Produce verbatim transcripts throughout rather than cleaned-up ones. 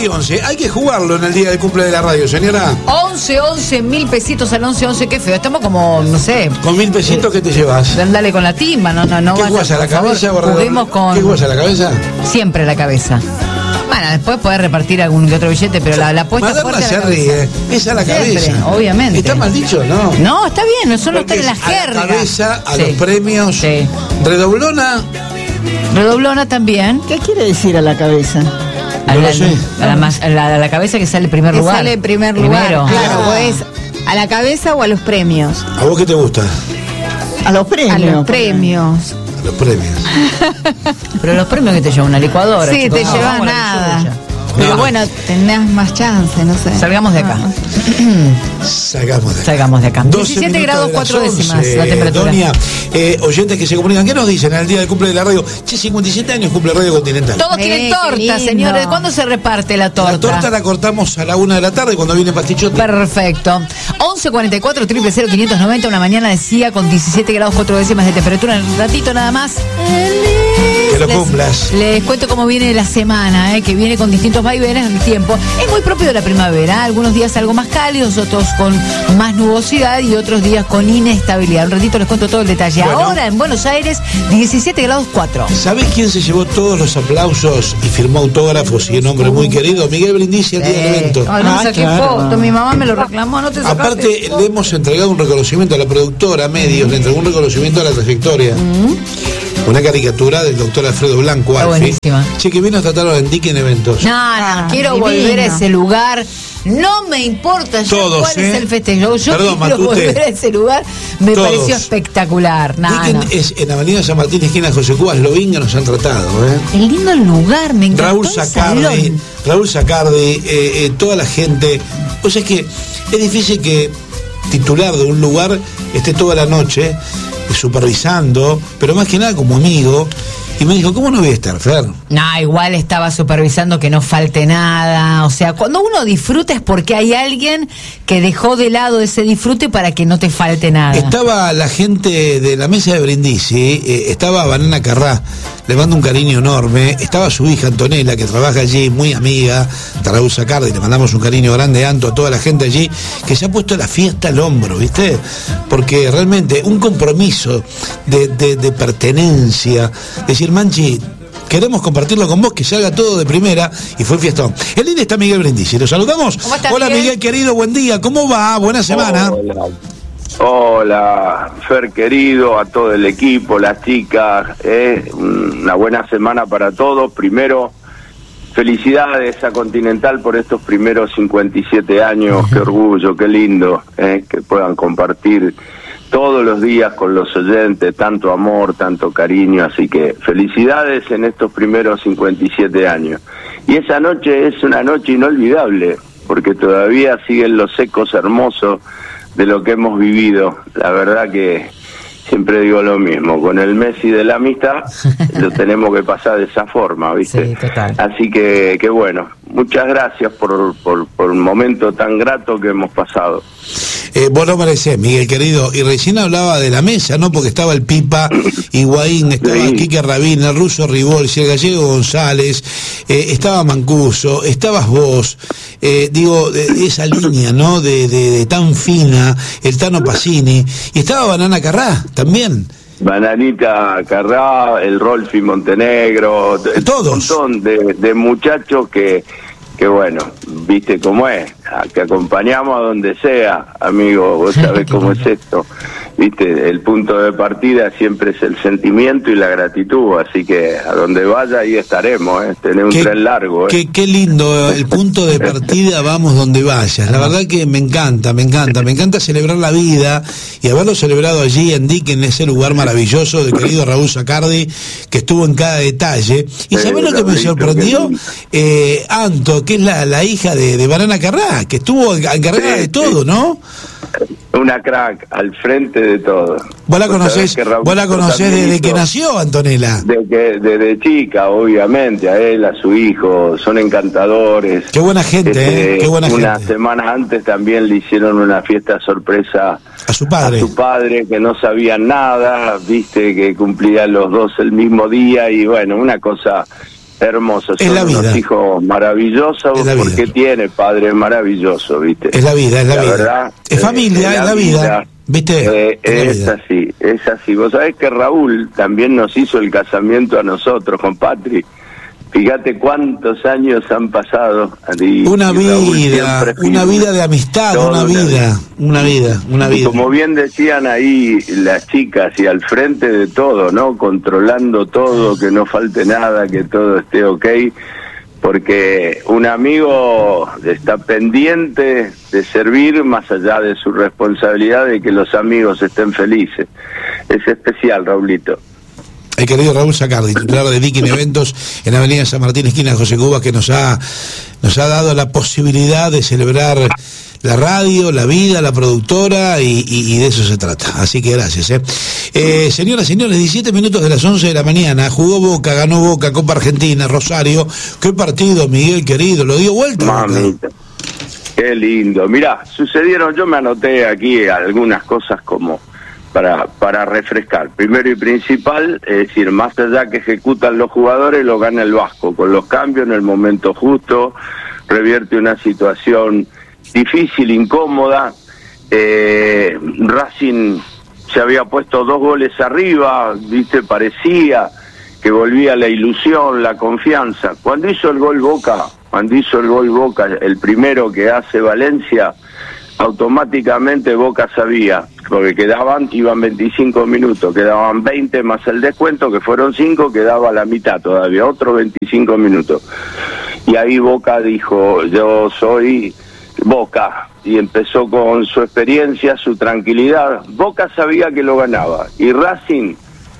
y once. Hay que jugarlo en el día del cumple de la radio, señora. once, once, mil pesitos al once, once, qué feo. Estamos como, no sé. Con mil pesitos, ¿qué te llevas? Dale con la timba, no, no, no. ¿Qué jugás a la cabeza? Juguemos con... ¿Qué jugás a la cabeza? Siempre la cabeza. Bueno, después podés repartir algún que otro billete, pero la, la apuesta Maderna fuerte se a la ríe. Es a la Siempre, cabeza. obviamente. ¿Está mal dicho? No. No, está bien, eso no está en la jerga. A la cabeza, a sí. los premios. Sí. Redoblona. Redoblona también. ¿Qué quiere decir a la cabeza? A No la, lo sé. a la, más- a la- a la cabeza que sale en primer Que lugar. sale en primer lugar. Primero. Claro, Ah. pues a la cabeza o a los premios. ¿A vos qué te gusta? A los premios. A los premios. A los premios. Pero los premios que te llevan una licuadora. Sí, chicos, te no, llevas vamos a la nada. suya. Pero No. bueno, tenés más chance, no sé. Salgamos de acá. Salgamos de acá. Salgamos de acá. doce diecisiete minutos grados, de las cuatro décimas once. la temperatura. Doña, eh, oyentes que se comunican, ¿qué nos dicen en el día del cumple de la radio? Che, cincuenta y siete años cumple Radio Continental. Todos Eh, quieren qué torta, lindo. señores. ¿Cuándo se reparte la torta? La torta la cortamos a la una de la tarde cuando viene Pastichote. Perfecto. once cuarenta y cuatro, cero cero, quinientos noventa, una mañana decía con diecisiete grados, cuatro décimas de temperatura. En un ratito nada más. Que lo Les- cumplas. Les cuento cómo viene la semana, eh, que viene con distintos vaivenes del tiempo. Es muy propio de la primavera. Algunos días algo más cálidos, otros con más nubosidad y otros días con inestabilidad. Un ratito les cuento todo el detalle. Bueno. Ahora en Buenos Aires, diecisiete grados cuatro. ¿Sabés quién se llevó todos los aplausos y firmó autógrafos y un hombre muy querido? Miguel Brindisi, el día del evento. Ay, no me Ah, saqué claro. foto. Mi mamá me lo reclamó. No te sacaste Aparte, foto. le hemos entregado un reconocimiento a la productora, Medios, le entregó un reconocimiento a la trayectoria. Una caricatura del doctor Alfredo Blanco, Está Alfi. buenísima. Che, que bien nos trataron en Dick en eventos. No, no, Ah, quiero divino. volver a ese lugar. No me importa ya Todos, cuál ¿eh? es el festejo. Yo Perdón, quiero Matute. volver a ese lugar. Me Todos. pareció espectacular. No, Dick en- no. es en Avenida San Martín, esquina José Cubas, lo bien que nos han tratado, ¿eh? El lindo el lugar, me encantó Raúl el Sacardi, salón. Raúl Sacardi, eh, eh, toda la gente. O sea, es que es difícil que titular de un lugar esté toda la noche eh, supervisando, pero más que nada como amigo. Y me dijo, ¿cómo no voy a estar, Fer? No, igual estaba supervisando que no falte nada. O sea, cuando uno disfruta es porque hay alguien que dejó de lado ese disfrute para que no te falte nada. Estaba la gente de la mesa de Brindisi, eh, estaba Banana Carrá, le mando un cariño enorme, estaba su hija Antonella, que trabaja allí, muy amiga, de Raúl Sacardi, le mandamos un cariño grande, Anto, a toda la gente allí, que se ha puesto la fiesta al hombro, ¿viste? Porque realmente un compromiso de, de, de pertenencia, decir, Manchi, queremos compartirlo con vos, que se haga todo de primera, y fue fiestón. En línea está Miguel Brindisi, ¿lo saludamos? ¿Cómo estás, Hola Miguel? Miguel, querido, buen día, ¿cómo va? Buena semana. Hola. Hola, Fer querido, a todo el equipo, las chicas, eh, una buena semana para todos. Primero, felicidades a Continental por estos primeros cincuenta y siete años, qué orgullo, qué lindo, eh, que puedan compartir todos los días con los oyentes, tanto amor, tanto cariño, así que felicidades en estos primeros cincuenta y siete años. Y esa noche es una noche inolvidable, porque todavía siguen los ecos hermosos de lo que hemos vivido. La verdad que siempre digo lo mismo, con el Messi de la amistad lo tenemos que pasar de esa forma, ¿viste? Sí, total. Así que, que bueno, muchas gracias por, por, por un momento tan grato que hemos pasado. Eh, vos lo merecés, Miguel querido. Y recién hablaba de la mesa, ¿no? Porque estaba el Pipa, Higuaín, estaba Sí. Quique Rabín, el ruso Rivolsi, el gallego González, eh, estaba Mancuso, estabas vos, eh, digo, de, de esa línea, ¿no? De, de, de tan fina, el Tano Pacini, y estaba Banana Carrá también. Bananita Carrá, el Rolfi Montenegro, t- Todos. un montón de, de muchachos que, que bueno, viste cómo es, a- que acompañamos a donde sea, amigo, vos sabés cómo es esto, viste, el punto de partida siempre es el sentimiento y la gratitud, así que a donde vaya ahí estaremos, ¿eh? Tener un Qué- tren largo, ¿eh? Qué, qué lindo el punto de partida, vamos donde vayas. La verdad que me encanta, me encanta, me encanta celebrar la vida y haberlo celebrado allí en Dick, en ese lugar maravilloso del querido Raúl Sacardi, que estuvo en cada detalle. ¿Y Sí, sabés lo que me Raulito, sorprendió? qué Eh, Anto, que es la, la hija de, de Banana Carrá, que estuvo encargada Sí, de todo, ¿no? Una crack, al frente de todo. Vos la Vos sabés conocés, que Raulito vos la conocés también desde que hizo- nació, Antonella. De que desde chica, obviamente, a él, a su hijo, son encantadores. Qué buena gente, Este, ¿eh? Qué buena Unas gente. semanas antes también le hicieron una fiesta sorpresa A su padre. a su padre, que no sabía nada, viste, que cumplía los dos el mismo día, y bueno, una cosa hermoso. Es Son la vida. unos hijos maravillosos Es la vida. porque tiene padre maravilloso, ¿viste? Es la vida, es la, La vida. verdad, es eh, familia, es es la la vida. vida. ¿Viste? Eh, Es la es vida. así, es así. Vos sabés que Raúl también nos hizo el casamiento a nosotros, con Patri. Fíjate cuántos años han pasado. Y, Una y Raúl vida, siempre una firme. vida de amistad, Toda una una vida, una vida, una Y vida. como bien decían ahí las chicas, y al frente de todo, ¿no? Controlando todo, que no falte nada, que todo esté ok, porque un amigo está pendiente de servir más allá de su responsabilidad de que los amigos estén felices. Es especial, Raulito. El querido Raúl Sacardi, titular de Dikin Eventos en Avenida San Martín, esquina José Cuba, que nos ha nos ha dado la posibilidad de celebrar la radio, la vida, la productora, y, y, y de eso se trata. Así que gracias. ¿eh? Eh, señoras y señores, diecisiete minutos de las once de la mañana, jugó Boca, ganó Boca, Copa Argentina, Rosario. Qué partido, Miguel querido, lo dio vuelta. Mamita, qué lindo. Mirá, sucedieron, yo me anoté aquí algunas cosas como para para refrescar. Primero y principal, es decir, más allá que ejecutan los jugadores, lo gana el Vasco, con los cambios en el momento justo, revierte una situación difícil, incómoda. eh, Racing se había puesto dos goles arriba, viste, parecía que volvía la ilusión, la confianza. Cuando hizo el gol Boca, cuando hizo el gol Boca, el primero que hace Valencia, automáticamente Boca sabía, porque quedaban, iban veinticinco minutos, quedaban veinte más el descuento, que fueron cinco, quedaba la mitad todavía, otros veinticinco minutos. Y ahí Boca dijo, yo soy Boca, y empezó con su experiencia, su tranquilidad. Boca sabía que lo ganaba, y Racing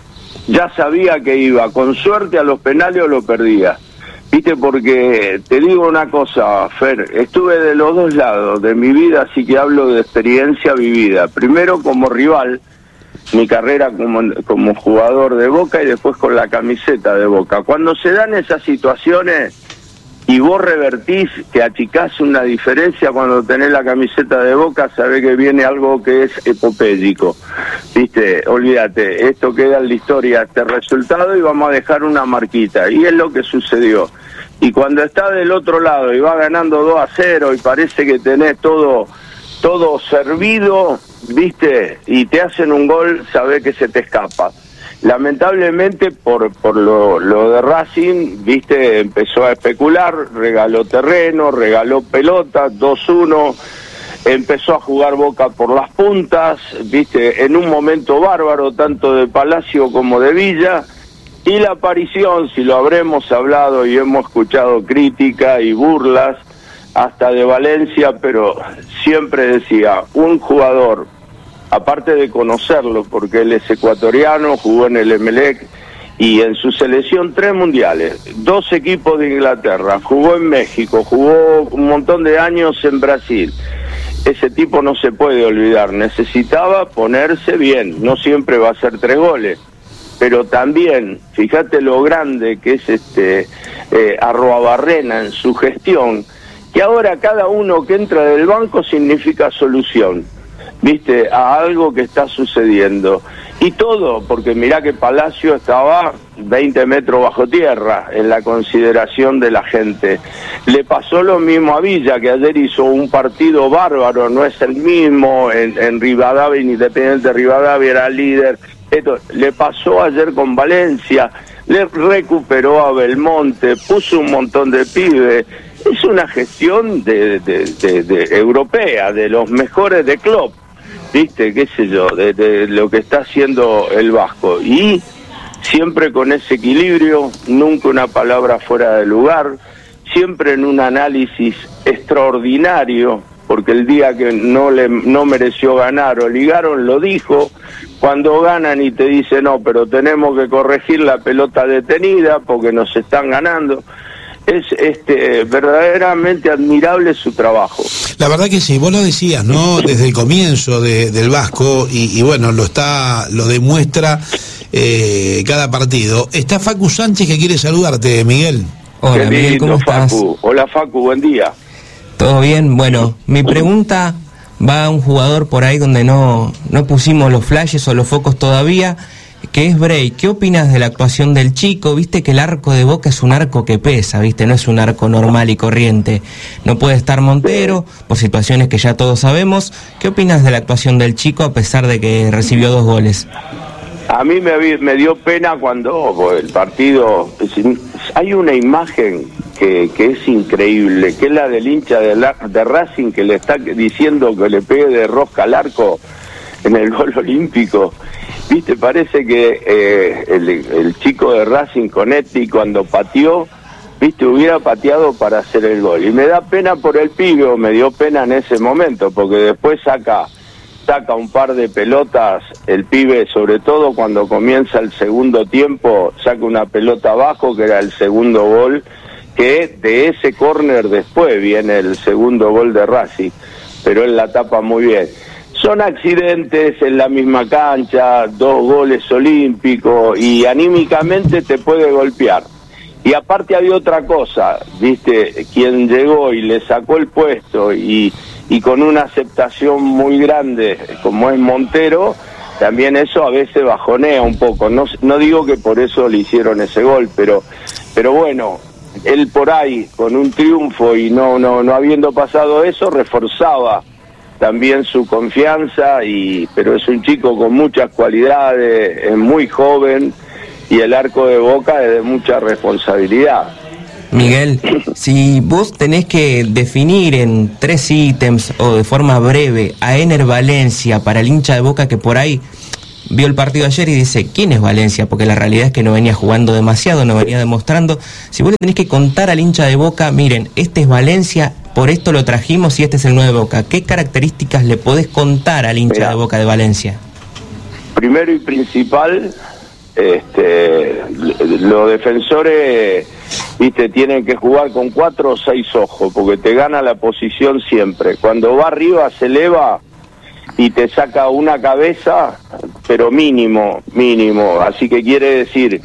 ya sabía que iba, con suerte a los penales o lo perdía. Viste, porque te digo una cosa, Fer, estuve de los dos lados de mi vida, así que hablo de experiencia vivida. Primero como rival, mi carrera como, como jugador de Boca, y después con la camiseta de Boca. Cuando se dan esas situaciones y vos revertís, que achicás una diferencia cuando tenés la camiseta de Boca, sabés que viene algo que es epopélico. Viste, olvídate, esto queda en la historia, este resultado, y vamos a dejar una marquita. Y es lo que sucedió. Y cuando está del otro lado y va ganando dos a cero y parece que tenés todo todo servido, viste, y te hacen un gol, sabés que se te escapa. Lamentablemente por por lo, lo de Racing, viste, empezó a especular, regaló terreno, regaló pelota, dos uno, empezó a jugar Boca por las puntas, viste, en un momento bárbaro, tanto de Palacio como de Villa. Y la aparición, si lo habremos hablado y hemos escuchado crítica y burlas, hasta de Valencia, pero siempre decía, un jugador, aparte de conocerlo, porque él es ecuatoriano, jugó en el Emelec y en su selección tres mundiales, dos equipos de Inglaterra, jugó en México, jugó un montón de años en Brasil. Ese tipo no se puede olvidar, necesitaba ponerse bien, no siempre va a ser tres goles. Pero también, fíjate lo grande que es este eh, Arruabarrena en su gestión, que ahora cada uno que entra del banco significa solución, viste, a algo que está sucediendo. Y todo, porque mirá que Palacio estaba veinte metros bajo tierra en la consideración de la gente. Le pasó lo mismo a Villa, que ayer hizo un partido bárbaro, no es el mismo, en, en Rivadavia, Independiente Rivadavia era líder. Esto, le pasó ayer con Valencia, le recuperó a Belmonte, puso un montón de pibes. Es una gestión de, de, de, de europea, de los mejores de Klopp, viste, qué sé yo, de, de lo que está haciendo el Vasco. Y siempre con ese equilibrio, nunca una palabra fuera de lugar, siempre en un análisis extraordinario, porque el día que no le no mereció ganar o ligaron lo dijo. Cuando ganan y te dicen, no, pero tenemos que corregir la pelota detenida porque nos están ganando. Es este verdaderamente admirable su trabajo. La verdad que sí, vos lo decías, ¿no? Desde el comienzo de, del Vasco, y, y bueno, lo está, lo demuestra eh, cada partido. Está Facu Sánchez que quiere saludarte, Miguel. Hola, Qué lindo, Miguel, ¿cómo estás? Facu. Hola, Facu, buen día. ¿Todo bien? Bueno, mi pregunta va a un jugador por ahí donde no, no pusimos los flashes o los focos todavía, que es Bray. ¿Qué opinas de la actuación del chico? Viste que el arco de Boca es un arco que pesa, viste, no es un arco normal y corriente. No puede estar Montero, por situaciones que ya todos sabemos. ¿Qué opinas de la actuación del chico a pesar de que recibió dos goles? A mí me, me dio pena cuando el partido... Hay una imagen que, que es increíble, que es la del hincha de, la, de Racing, que le está diciendo que le pegue de rosca al arco en el gol olímpico. Viste, parece que eh, el, el chico de Racing Conetti, cuando pateó, viste, hubiera pateado para hacer el gol. Y me da pena por el pibe, o me dio pena en ese momento, porque después saca... saca un par de pelotas, el pibe, sobre todo cuando comienza el segundo tiempo, saca una pelota abajo, que era el segundo gol, que de ese córner después viene el segundo gol de Racing, pero él la tapa muy bien. Son accidentes en la misma cancha, dos goles olímpicos, y anímicamente te puede golpear. Y aparte había otra cosa, viste, quien llegó y le sacó el puesto y... y con una aceptación muy grande como es Montero, también eso a veces bajonea un poco. No, no digo que por eso le hicieron ese gol, pero pero bueno, él por ahí con un triunfo y no no no habiendo pasado eso, reforzaba también su confianza, y pero es un chico con muchas cualidades, es muy joven, y el arco de Boca es de mucha responsabilidad. Miguel, si vos tenés que definir en tres ítems o de forma breve a Ener Valencia para el hincha de Boca que por ahí vio el partido ayer y dice, ¿quién es Valencia? Porque la realidad es que no venía jugando demasiado, no venía demostrando. Si vos le tenés que contar al hincha de Boca, miren, este es Valencia, por esto lo trajimos y este es el nueve de Boca, ¿qué características le podés contar al hincha Mira, de Boca de Valencia? Primero y principal, este, los defensores, viste, tienen que jugar con cuatro o seis ojos, porque te gana la posición siempre. Cuando va arriba se eleva y te saca una cabeza, pero mínimo, mínimo. Así que quiere decir,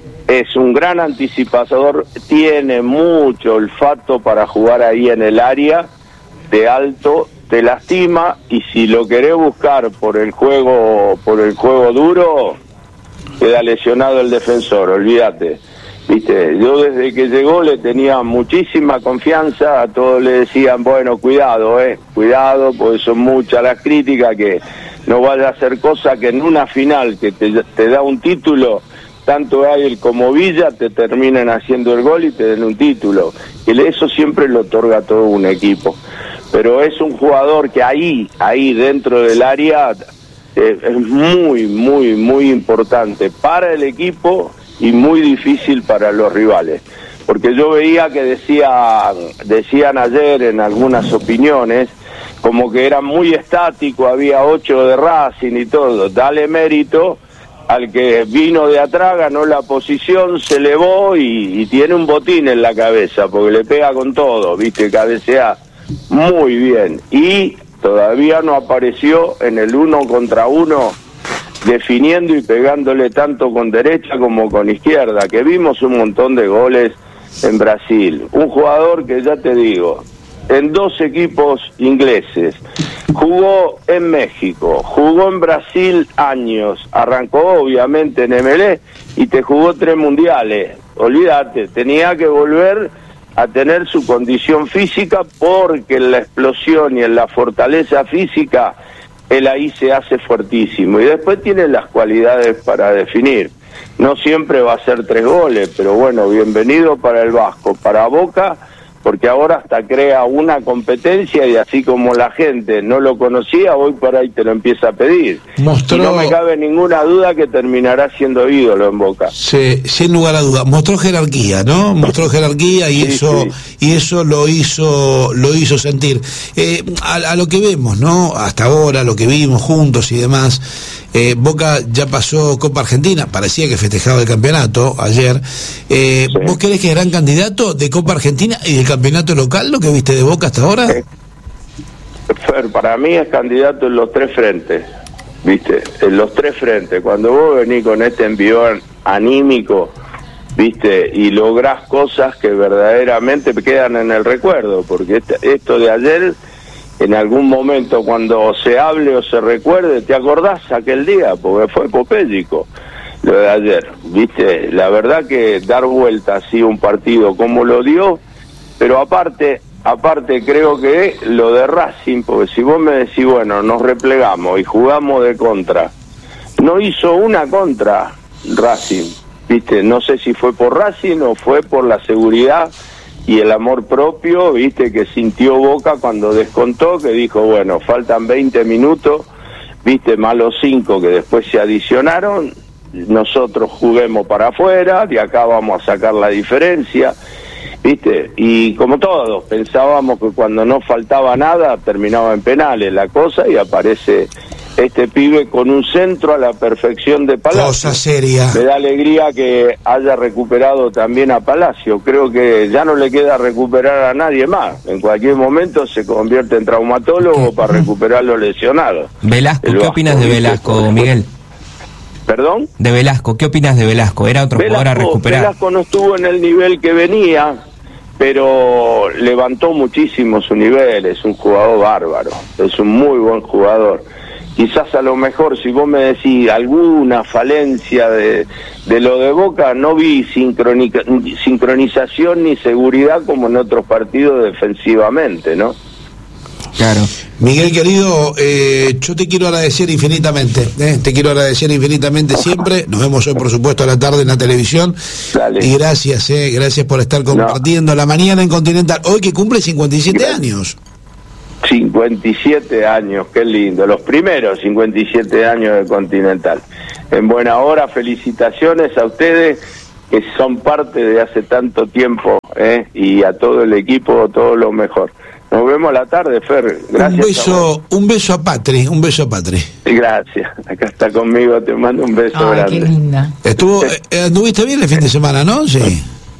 es un gran anticipador, tiene mucho olfato para jugar ahí en el área de alto, te lastima, y si lo querés buscar por el juego, por el juego duro, queda lesionado el defensor, olvídate. Viste, yo desde que llegó le tenía muchísima confianza, a todos le decían, bueno, cuidado, eh, cuidado, porque son muchas las críticas, que no vaya a hacer cosas que en una final que te, te da un título, tanto él como Villa te terminen haciendo el gol y te den un título, que eso siempre lo otorga todo un equipo. Pero es un jugador que ahí, ahí dentro del área, eh, es muy, muy, muy importante para el equipo y muy difícil para los rivales, porque yo veía que decían, decían ayer en algunas opiniones como que era muy estático, había ocho de Racing y todo. Dale mérito al que vino de atrás, ganó la posición, se elevó y, y tiene un botín en la cabeza, porque le pega con todo, viste, cabecea muy bien, y todavía no apareció en el uno contra uno definiendo y pegándole tanto con derecha como con izquierda, que vimos un montón de goles en Brasil. Un jugador que, ya te digo, en dos equipos ingleses, jugó en México, jugó en Brasil años, arrancó obviamente en M L E y te jugó tres mundiales. Olvídate, tenía que volver a tener su condición física, porque en la explosión y en la fortaleza física él ahí se hace fuertísimo, y después tiene las cualidades para definir. No siempre va a ser tres goles, pero bueno, bienvenido para el Vasco, para Boca, porque ahora hasta crea una competencia, y así como la gente no lo conocía, hoy por ahí te lo empieza a pedir. Mostró... Y no me cabe ninguna duda que terminará siendo ídolo en Boca. Sí, sin lugar a dudas. Mostró jerarquía, ¿no? Mostró jerarquía y sí, eso sí. y eso lo hizo lo hizo sentir. Eh, a, a lo que vemos, ¿no? Hasta ahora, lo que vimos juntos y demás. Eh, Boca ya pasó Copa Argentina, parecía que festejaba el campeonato ayer. Eh, sí. ¿Vos crees que es gran candidato de Copa Argentina y del campeonato local, lo que viste de Boca hasta ahora? Eh, Fer, para mí es candidato en los tres frentes, ¿viste? En los tres frentes. Cuando vos venís con este envión anímico, ¿viste? Y lográs cosas que verdaderamente quedan en el recuerdo, porque este, esto de ayer... En algún momento cuando se hable o se recuerde, te acordás aquel día, porque fue epopélico. lo de ayer, viste, la verdad que dar vuelta así un partido como lo dio, pero aparte, aparte creo que lo de Racing, porque si vos me decís, bueno, nos replegamos y jugamos de contra, no hizo una contra Racing, viste, no sé si fue por Racing o fue por la seguridad y el amor propio, viste, que sintió Boca cuando descontó, que dijo, bueno, faltan veinte minutos, viste, más los cinco que después se adicionaron, nosotros juguemos para afuera, de acá vamos a sacar la diferencia, viste, y como todos, pensábamos que cuando no faltaba nada, terminaba en penales la cosa, y aparece este pibe con un centro a la perfección de Palacio. Cosa seria. Me da alegría que haya recuperado también a Palacio. Creo que ya no le queda recuperar a nadie más. En cualquier momento se convierte en traumatólogo para recuperar los lesionados. Velasco, ¿qué opinas de Velasco, Miguel? ¿Perdón? De Velasco, ¿qué opinas de Velasco? ¿Era otro Velasco, jugador a recuperar? Velasco no estuvo en el nivel que venía, pero levantó muchísimo su nivel. Es un jugador bárbaro, es un muy buen jugador. Quizás a lo mejor, si vos me decís alguna falencia de, de lo de Boca, no vi sincronica, sincronización ni seguridad como en otros partidos defensivamente, ¿no? Claro. Miguel querido, eh, yo te quiero agradecer infinitamente, ¿eh? te quiero agradecer infinitamente siempre. Nos vemos hoy, por supuesto, a la tarde en la televisión. Dale. Y gracias, eh, gracias por estar compartiendo no. la mañana en Continental. Hoy que cumple cincuenta y siete gracias. años. cincuenta y siete años, qué lindo, los primeros cincuenta y siete años de Continental. En buena hora, felicitaciones a ustedes que son parte de hace tanto tiempo, ¿eh? Y a todo el equipo, todo lo mejor. Nos vemos a la tarde, Fer. Gracias. Un beso, un beso a Patri, un beso a Patri. Gracias, acá está conmigo, te mando un beso Ay, grande. Qué linda. Estuvo, eh, anduviste bien el fin de semana, ¿no? Sí.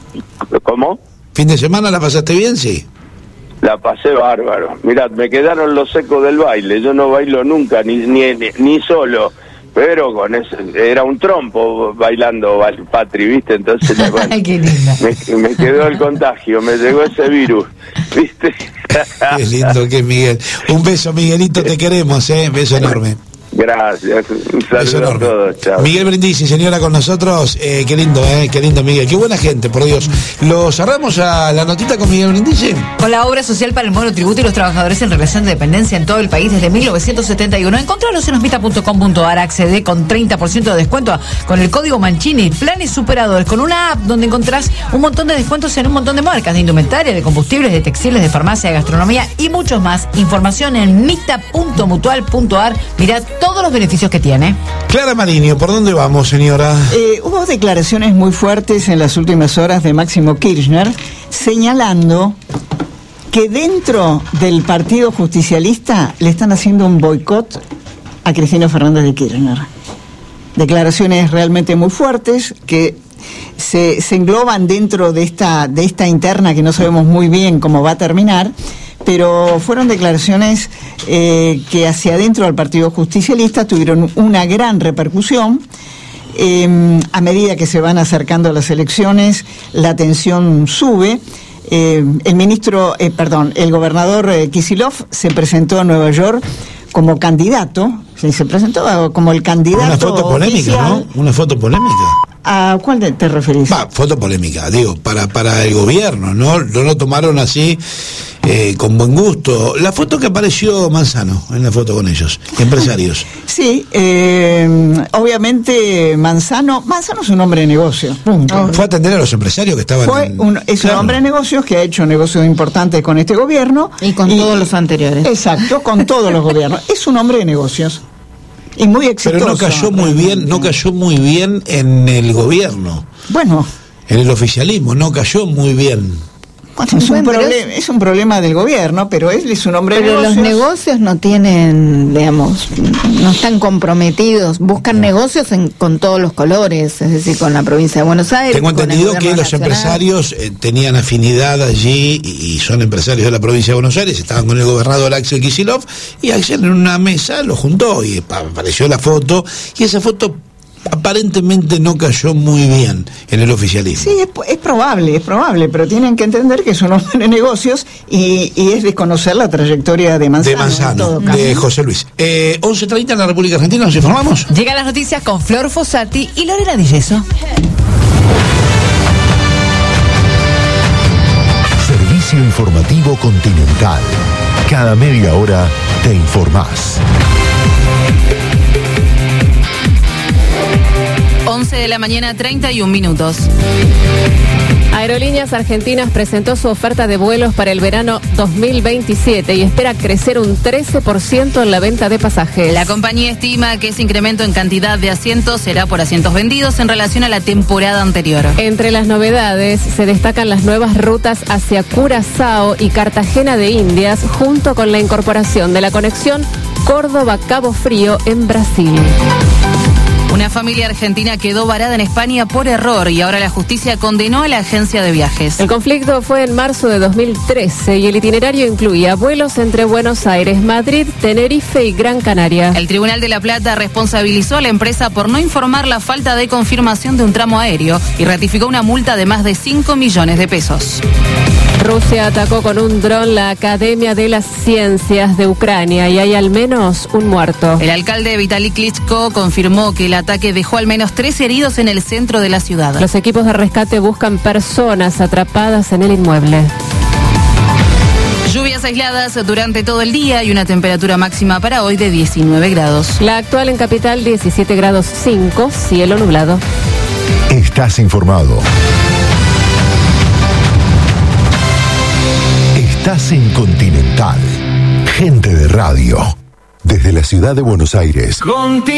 ¿Cómo? ¿Fin de semana la pasaste bien? Sí. La pasé bárbaro. Mirá, me quedaron los ecos del baile. Yo no bailo nunca, ni ni, ni, ni solo. Pero con eso, era un trompo bailando Patri, ¿viste? Entonces, bueno, Ay, qué linda. Me, me quedó el contagio, me llegó ese virus, ¿viste? Qué lindo que es Miguel. Un beso, Miguelito, te queremos, ¿eh? Beso enorme. Gracias, un saludo a todos, chao. Miguel Brindisi, señora, con nosotros, eh, qué lindo, eh, qué lindo, Miguel, qué buena gente, por Dios. ¿Lo cerramos a la notita con Miguel Brindisi? Con la obra social para el monotributo y los trabajadores en relación de dependencia en todo el país desde mil novecientos setenta y uno. Encontralos en osmita punto com punto ar, accede con treinta por ciento de descuento con el código Mancini, planes superadores, con una app donde encontrás un montón de descuentos en un montón de marcas, de indumentaria, de combustibles, de textiles, de farmacia, de gastronomía y muchos más. Información en mita punto mutual punto ar. Mirá todos los beneficios que tiene. Clara Mariño, ¿por dónde vamos, señora? Eh, hubo declaraciones muy fuertes en las últimas horas de Máximo Kirchner, señalando que dentro del Partido Justicialista le están haciendo un boicot a Cristina Fernández de Kirchner. Declaraciones realmente muy fuertes que se, se engloban dentro de esta, de esta interna que no sabemos muy bien cómo va a terminar, pero fueron declaraciones eh, que hacia adentro del Partido Justicialista tuvieron una gran repercusión. Eh, a medida que se van acercando a las elecciones, la tensión sube. Eh, el ministro, eh, perdón, el gobernador eh, Kicillof se presentó en Nueva York como candidato, se, se presentó como el candidato. Una foto polémica, oficial. ¿no? Una foto polémica. ¿A cuál te, te referís? Va, foto polémica, digo, para para el gobierno, ¿no? No lo tomaron así, eh, con buen gusto. La foto que apareció Manzano, en la foto con ellos, empresarios. Sí, eh, obviamente Manzano, Manzano es un hombre de negocios, punto. Fue a atender a los empresarios que estaban... Fue en, un, es claro. un hombre de negocios que ha hecho negocios importantes con este gobierno. Y con todos los anteriores. Exacto, con todos los gobiernos. Es un hombre de negocios. Y muy exitoso. Pero no cayó muy bien, no cayó muy bien en el gobierno. Bueno. En el oficialismo, no cayó muy bien. Bueno, es, un Bueno, problema, es un problema del gobierno, pero él es un hombre de Pero negocios. los negocios no tienen, digamos, no están comprometidos. Buscan negocios en, con todos los colores, es decir, con la provincia de Buenos Aires. Tengo con el entendido gobierno que los nacional. empresarios eh, tenían afinidad allí y, y son empresarios de la provincia de Buenos Aires, estaban con el gobernador Axel Kicillof y Axel en una mesa lo juntó y pa- apareció la foto y esa foto aparentemente no cayó muy bien en el oficialismo. Sí, es, es probable, es probable, pero tienen que entender que es un hombre de negocios y, y es desconocer la trayectoria de Manzano. De Manzano, de José Luis. Eh, once treinta en la República Argentina, ¿nos informamos? Llegan las noticias con Flor Fossati y Lorena Di Yeso. Servicio informativo Continental. Cada media hora te informás. once de la mañana, treinta y un minutos. Aerolíneas Argentinas presentó su oferta de vuelos para el verano dos mil veintisiete y espera crecer un trece por ciento en la venta de pasajes. La compañía estima que ese incremento en cantidad de asientos será por asientos vendidos en relación a la temporada anterior. Entre las novedades se destacan las nuevas rutas hacia Curazao y Cartagena de Indias, junto con la incorporación de la conexión Córdoba-Cabo Frío en Brasil. Una familia argentina quedó varada en España por error y ahora la justicia condenó a la agencia de viajes. El conflicto fue en marzo de dos mil trece y el itinerario incluía vuelos entre Buenos Aires, Madrid, Tenerife y Gran Canaria. El Tribunal de La Plata responsabilizó a la empresa por no informar la falta de confirmación de un tramo aéreo y ratificó una multa de más de cinco millones de pesos. Rusia atacó con un dron la Academia de las Ciencias de Ucrania y hay al menos un muerto. El alcalde Vitaly Klitschko confirmó que el ataque dejó al menos tres heridos en el centro de la ciudad. Los equipos de rescate buscan personas atrapadas en el inmueble. Lluvias aisladas durante todo el día y una temperatura máxima para hoy de diecinueve grados. La actual en Capital diecisiete grados cinco, cielo nublado. Estás informado. Estás en Continental. Gente de radio. Desde la ciudad de Buenos Aires.